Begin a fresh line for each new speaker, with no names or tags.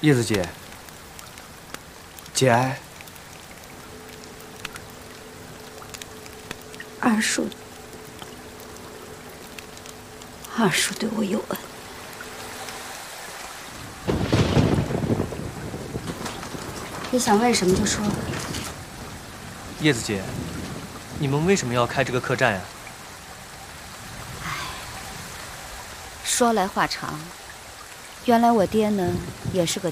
叶子姐，姐，
二叔对我有恩。你想问什么就说吧。
叶子姐，你们为什么要开这个客栈呀？
说来话长，原来我爹呢也是个